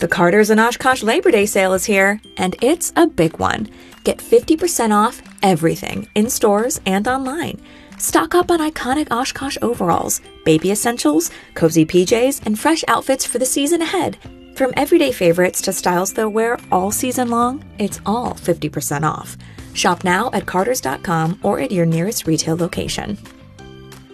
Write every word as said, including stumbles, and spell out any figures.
The Carter's and Oshkosh Labor Day sale is here, and it's a big one. Get fifty percent off everything in stores and online. Stock up on iconic Oshkosh overalls, baby essentials, cozy P Js, and fresh outfits for the season ahead. From everyday favorites to styles they'll wear all season long, it's all fifty percent off. Shop now at carters dot com or at your nearest retail location.